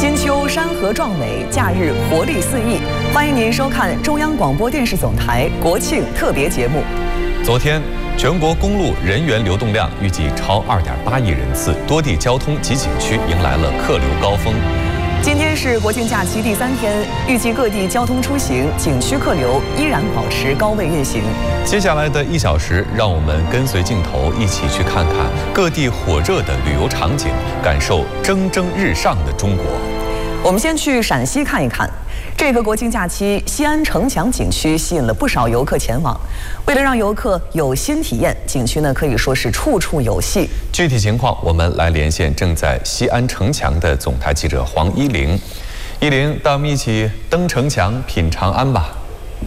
金秋山河壮美，假日活力四溢。欢迎您收看中央广播电视总台国庆特别节目。 昨天，全国公路人员流动量预计超2.8亿人次，多地交通及景区迎来了客流高峰。 今天是国庆假期第3天，预计各地交通出行、景区客流依然保持高位运行。 接下来的1小时，让我们跟随镜头一起去看看各地火热的旅游场景，感受蒸蒸日上的中国。 我们先去陕西看一看。这个国庆假期，西安城墙景区吸引了不少游客前往。为了让游客有新体验，景区呢可以说是处处有戏。 具体情况，我们来连线正在西安城墙的总台记者黄依玲。依玲，带我们一起登城墙，品长安吧。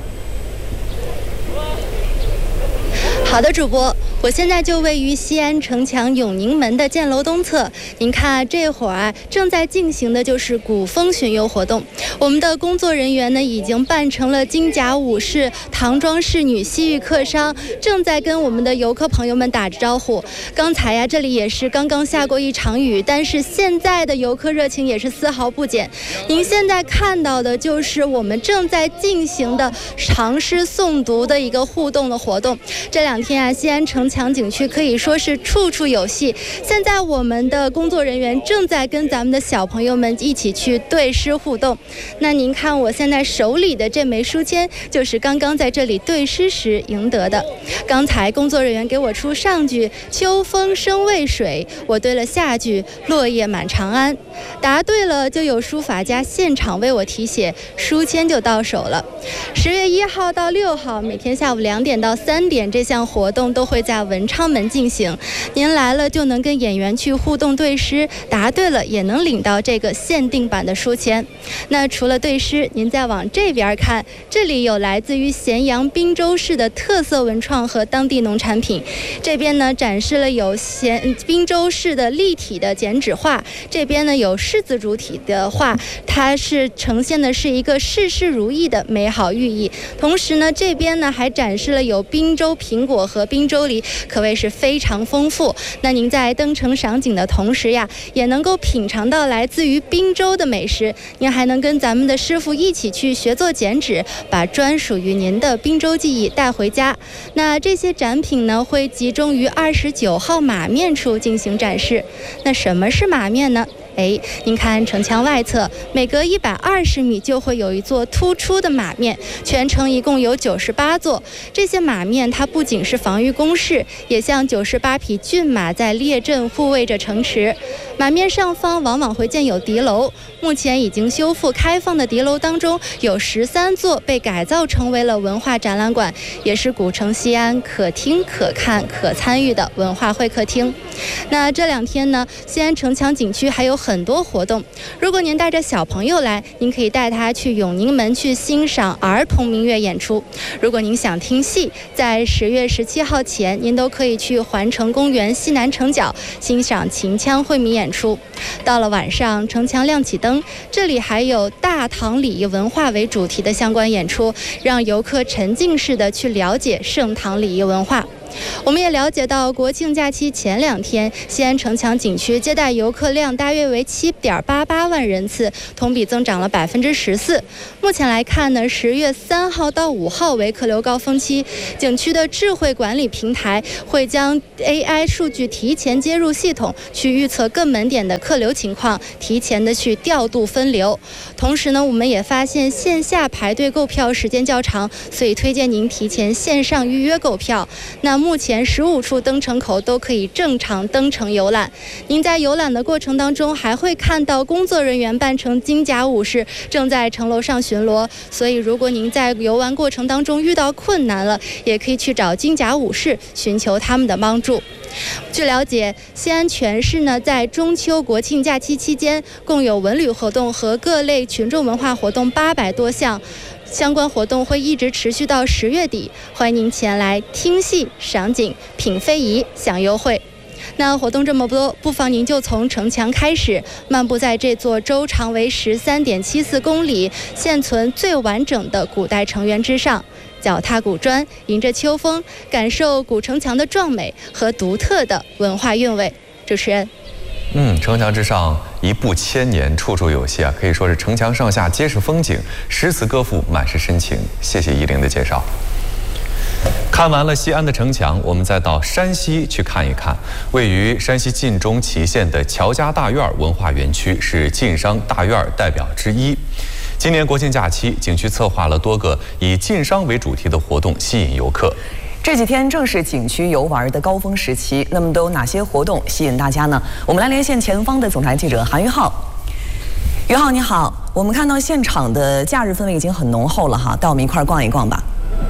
好的，主播，我现在就位于西安城墙永宁门的箭楼东侧。您看，这会儿正在进行的就是古风巡游活动。我们的工作人员呢，已经扮成了金甲武士、唐装仕女、西域客商，正在跟我们的游客朋友们打着招呼。刚才呀，这里也是刚刚下过一场雨，但是现在的游客热情也是丝毫不减。您现在看到的就是我们正在进行的唐诗诵读的一个互动的活动。这2天啊，西安城墙景区可以说是处处有戏。现在我们的工作人员正在跟咱们的小朋友们一起去对诗互动。那您看我现在手里的这枚书签，就是刚刚在这里对诗时赢得的。刚才工作人员给我出上句“秋风生渭水”，我对了下句“落叶满长安”。答对了就有书法家现场为我题写，书签就到手了。10月1号到6号，每天下午2点到3点，这项活动都会在文昌门进行。您来了就能跟演员去互动对诗，答对了也能领到这个限定版的书签。那除了对诗，您再往这边看，这里有来自于咸阳滨州市的特色文创和当地农产品。这边呢展示了有滨州市的立体的剪纸画，这边呢有柿子主体的画，它是呈现的是一个事事如意的美好寓意。同时呢，这边呢还展示了有滨州苹果和滨州梨，可谓是非常丰富。那您在登城赏景的同时呀，也能够品尝到来自于滨州的美食。您还能跟咱们的师傅一起去学做剪纸，把专属于您的滨州记忆带回家。那这些展品呢，会集中于29号马面处进行展示。那什么是马面呢？您看城墙外侧，每隔120米就会有一座突出的马面，全程一共有98座。这些马面它不仅是防御工事，也像98匹骏马在列阵护卫着城池。马面上方往往会建有敌楼，目前已经修复开放的敌楼当中，有13座被改造成为了文化展览馆，也是古城西安可听可看可参与的文化会客厅。那这2天呢，西安城墙景区还有很多活动。如果您带着小朋友来，您可以带他去永宁门去欣赏儿童民乐演出。如果您想听戏，在10月17号前，您都可以去环城公园西南城角欣赏秦腔会民演出。到了晚上，城墙亮起灯，这里还有大唐礼仪文化为主题的相关演出，让游客沉浸式的去了解盛唐礼仪文化。我们也了解到，国庆假期前2天，西安城墙景区接待游客量大约为7.88万人次，同比增长了14%。目前来看呢，10月3号到5号为客流高峰期，景区的智慧管理平台会将 AI 数据提前接入系统，去预测各门点的客流情况，提前的去调度分流。同时呢，我们也发现线下排队购票时间较长，所以推荐您提前线上预约购票。那目前15处登城口都可以正常登城游览。您在游览的过程当中，还会看到工作人员扮成金甲武士，正在城楼上巡逻。所以如果您在游玩过程当中遇到困难了，也可以去找金甲武士寻求他们的帮助。据了解，西安全市呢在中秋国庆假期期间，共有文旅活动和各类群众文化活动800多项。相关活动会一直持续到10月底，欢迎您前来听戏、赏景、品非遗、享优惠。那活动这么多，不妨您就从城墙开始，漫步在这座周长为13.74公里、现存最完整的古代城垣之上，脚踏古砖，迎着秋风，感受古城墙的壮美和独特的文化韵味。主持人， 城墙之上一步千年，处处有戏啊，可以说是城墙上下皆是风景，诗词歌赋满是深情。谢谢依玲的介绍。看完了西安的城墙，我们再到山西去看一看。位于山西晋中祁县的乔家大院文化园区是晋商大院代表之一。今年国庆假期，景区策划了多个以晋商为主题的活动，吸引游客。 这几天正是景区游玩的高峰时期，那么都有哪些活动吸引大家呢？我们来连线前方的总台记者韩于浩。于浩你好，我们看到现场的假日氛围已经很浓厚了哈，带我们一块逛一逛吧。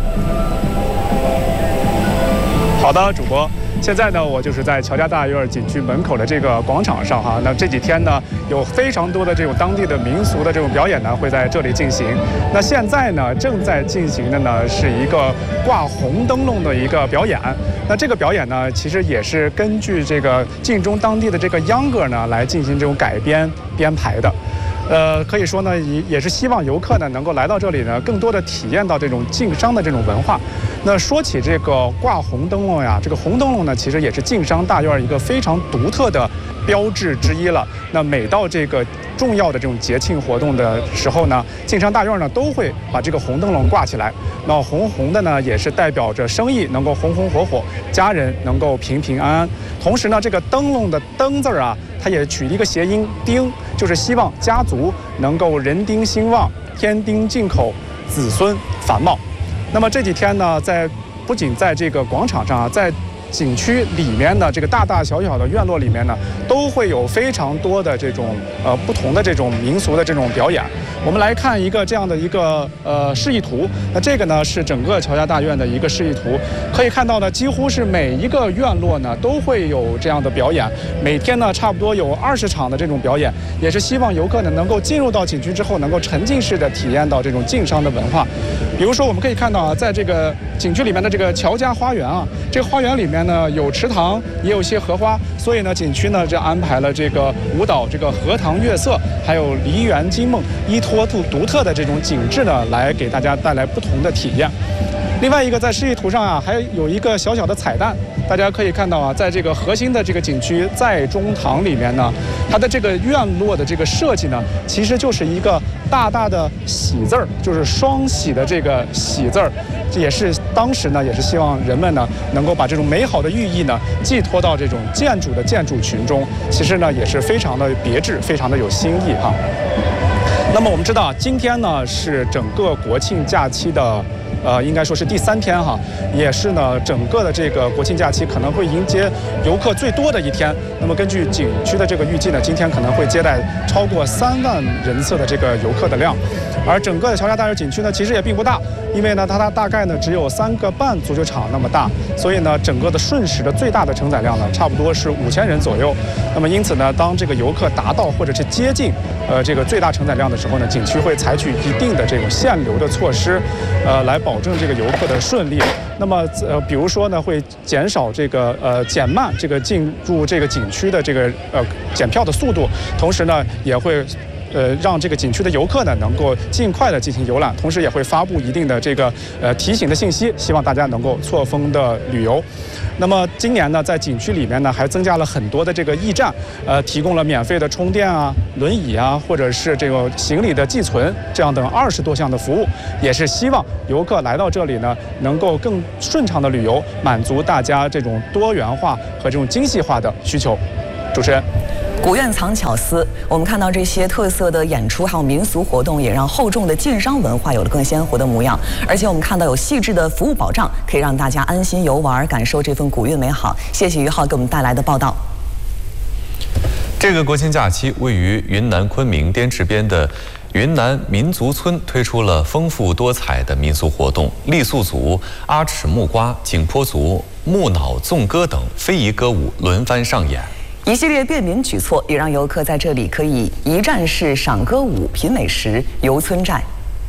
好的，主播。现在呢，我就是在乔家大院景区门口的这个广场上哈。那这几天呢，有非常多的这种当地的民俗的这种表演呢，会在这里进行。那现在呢，正在进行的呢，是一个挂红灯笼的一个表演。那这个表演呢，其实也是根据这个晋中当地的这个秧歌呢，来进行这种改编编排的。可以说呢，也是希望游客呢能够来到这里呢，更多的体验到这种晋商的这种文化。那说起这个挂红灯笼呀，这个红灯笼呢，其实也是晋商大院一个非常独特的标志之一了。那每到这个重要的这种节庆活动的时候呢，晋商大院呢都会把这个红灯笼挂起来。那红红的呢，也是代表着生意能够红红火火，家人能够平平安安。同时呢，这个灯笼的灯字啊，它也取一个谐音丁，就是希望家族能够人丁兴旺，天丁进口，子孙繁茂。那么这几天呢，不仅在这个广场上啊，在景区里面的这个大大小小的院落里面呢，都会有非常多的这种不同的这种民俗的这种表演。我们来看一个这样的一个示意图。那这个呢是整个乔家大院的一个示意图，可以看到呢，几乎是每一个院落呢都会有这样的表演。每天呢差不多有20场的这种表演，也是希望游客呢能够进入到景区之后，能够沉浸式的体验到这种晋商的文化。比如说我们可以看到啊，在这个景区里面的这个乔家花园啊，这个花园里面呢有池塘，也有一些荷花，所以呢景区呢就安排了这个舞蹈这个荷塘月色，还有梨园惊梦，依托独特的这种景致呢，来给大家带来不同的体验。另外一个在示意图上啊，还有一个小小的彩蛋，大家可以看到啊，在这个核心的这个景区在中堂里面呢，它的这个院落的这个设计呢，其实就是一个大大的喜字儿，就是双喜的这个喜字儿。这也是当时呢，也是希望人们呢能够把这种美好的寓意呢寄托到这种建筑的建筑群中，其实呢也是非常的别致，非常的有新意哈。那么我们知道，今天呢是整个国庆假期的应该说是第3天哈，也是呢整个的这个国庆假期可能会迎接游客最多的一天。那么根据景区的这个预计呢，今天可能会接待超过3万人次的这个游客的量。而整个的乔家大院景区呢，其实也并不大，因为呢它大概呢只有3个半足球场那么大，所以呢整个的瞬时的最大的承载量呢差不多是5000人左右。那么因此呢，当这个游客达到或者是接近这个最大承载量的时候呢，景区会采取一定的这种限流的措施，来保证这个游客的顺利。那么比如说呢，会减少这个减慢这个进入这个景区的这个检票的速度，同时呢也会让这个景区的游客呢能够尽快的进行游览，同时也会发布一定的这个提醒的信息，希望大家能够错峰的旅游。那么今年呢，在景区里面呢，还增加了很多的这个驿站，提供了免费的充电啊、轮椅啊，或者是这个行李的寄存这样等20多项的服务，也是希望游客来到这里呢，能够更顺畅的旅游，满足大家这种多元化和这种精细化的需求。主持人。 古院藏巧思，我们看到这些特色的演出，还有民俗活动，也让厚重的晋商文化有了更鲜活的模样。而且我们看到有细致的服务保障，可以让大家安心游玩，感受这份古韵美好。谢谢于浩给我们带来的报道。 这个国庆假期，位于云南昆明滇池边的云南民族村推出了丰富多彩的民俗活动，傈僳族、阿尺木瓜、景颇族、木脑纵歌等非遗歌舞轮番上演。 一系列便民举措也让游客在这里可以一站式赏歌舞、品美食、游村寨。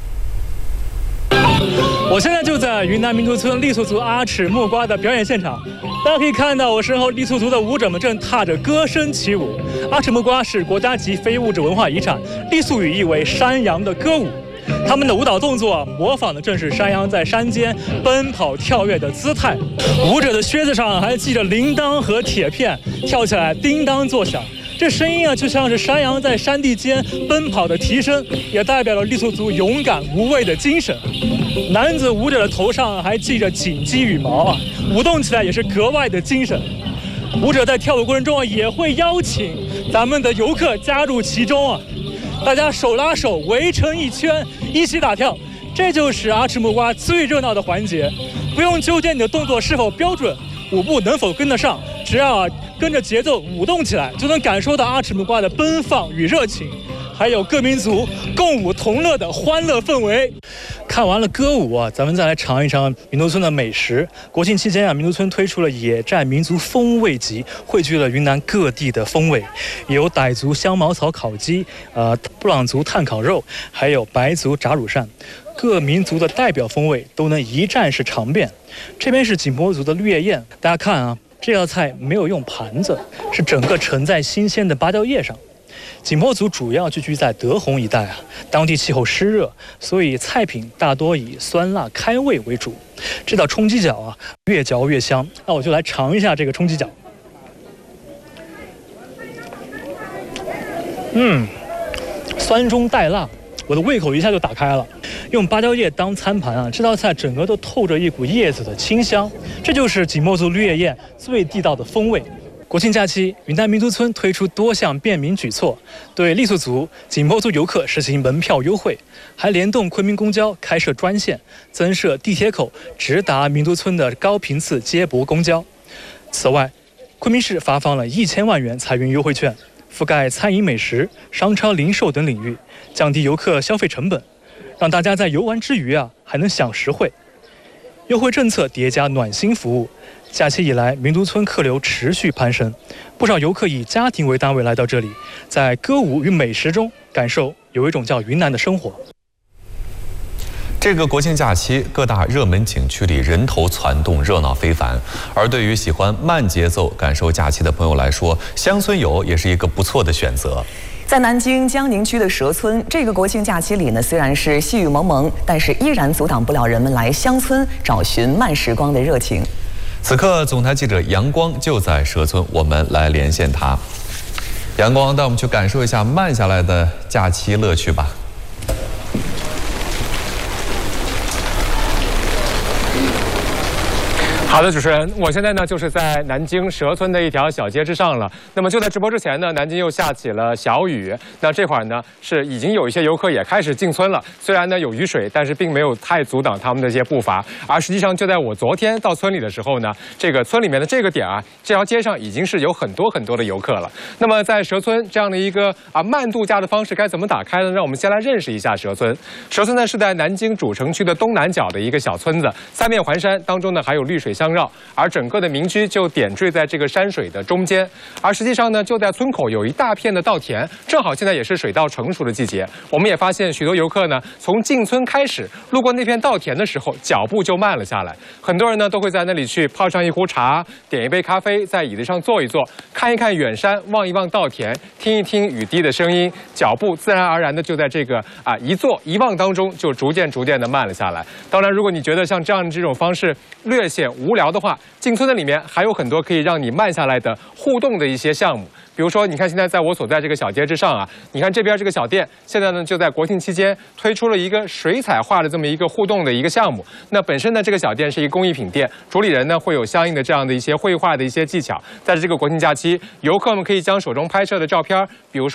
我现在就在云南民族村傈僳族阿尺木瓜的表演现场，大家可以看到我身后傈僳族的舞者们正踏着歌声起舞。阿尺木瓜是国家级非物质文化遗产，傈僳语意为山羊的歌舞。他们的舞蹈动作模仿的正是山羊在山间奔跑跳跃的姿态，舞者的靴子上还系着铃铛和铁片，跳起来叮当作响。 这声音啊，就像是山羊在山地间奔跑的蹄声，也代表了傈僳族勇敢无畏的精神。男子舞者的头上还系着锦鸡羽毛啊，舞动起来也是格外的精神。舞者在跳舞过程中啊，也会邀请咱们的游客加入其中啊，大家手拉手围成一圈，一起打跳。这就是阿尺木瓜最热闹的环节，不用纠结你的动作是否标准，舞步能否跟得上，只要跟着节奏舞动起来，就能感受到阿尺木瓜的奔放与热情，还有各民族共舞同乐的欢乐氛围。看完了歌舞啊，咱们再来尝一尝民族村的美食。国庆期间啊，民族村推出了野战民族风味集，汇聚了云南各地的风味，有傣族香茅草烤鸡，布朗族炭烤肉，还有白族炸乳扇。各民族的代表风味都能一站式尝遍。这边是景颇族的绿叶宴，大家看啊，这道菜没有用盘子，是整个盛在新鲜的芭蕉叶上。景颇族主要聚居在德宏一带啊，当地气候湿热，所以菜品大多以酸辣开胃为主。这道冲鸡脚啊，越嚼越香。那我就来尝一下这个冲鸡脚。酸中带辣，我的胃口一下就打开了。用芭蕉叶当餐盘啊，这道菜整个都透着一股叶子的清香，这就是景颇族绿叶宴最地道的风味。国庆假期，云南民族村推出多项便民举措，对傈僳族、景颇族游客实行门票优惠，还联动昆明公交开设专线，增设地铁口直达民族村的高频次接驳公交。此外，昆明市发放了1000万元财运优惠券，覆盖餐饮美食、商超零售等领域，降低游客消费成本，让大家在游玩之余啊还能享实惠。优惠政策叠加暖心服务，假期以来民族村客流持续攀升，不少游客以家庭为单位来到这里，在歌舞与美食中感受有一种叫云南的生活。 这个国庆假期，各大热门景区里人头攒动，热闹非凡。而对于喜欢慢节奏感受假期的朋友来说，乡村游也是一个不错的选择。 在南京江宁区的蛇村，这个国庆假期里呢，虽然是细雨蒙蒙，但是依然阻挡不了人们来乡村找寻慢时光的热情。 此刻，总台记者杨光就在蛇村，我们来连线他。杨光，带我们去感受一下慢下来的假期乐趣吧。 好的，主持人，我现在呢就是在南京蛇村的一条小街之上了。那么就在直播之前呢，南京又下起了小雨。那这会儿呢是已经有一些游客也开始进村了。虽然呢有雨水，但是并没有太阻挡他们的一些步伐。而实际上就在我昨天到村里的时候呢，这个村里面的这个点啊，这条街上已经是有很多的游客了。那么在蛇村这样的一个慢度假的方式该怎么打开呢？让我们先来认识一下蛇村。蛇村呢是在南京主城区的东南角的一个小村子，三面环山，当中呢还有绿水相绕，而整个的民居就点缀在这个山水的中间。而实际上呢，就在村口有一大片的稻田，正好现在也是水稻成熟的季节。我们也发现许多游客呢，从进村开始，路过那片稻田的时候，脚步就慢了下来。很多人呢都会在那里去泡上一壶茶，点一杯咖啡，在椅子上坐一坐，看一看远山，望一望稻田，听一听雨滴的声音，脚步自然而然的就在这个一坐一望当中，就逐渐的慢了下来。当然，如果你觉得像这种方式略显无聊的话，进村的里面还有很多可以让你慢下来的互动的一些项目。比如说，你看现在在我所在这个小街之上啊，你看这边这个小店，现在呢就在国庆期间推出了一个水彩画的这么一个互动的一个项目。那本身呢这个小店是一个工艺品店，主理人呢会有相应的这样的一些绘画的一些技巧。在这个国庆假期，游客们可以将手中拍摄的照片，比如说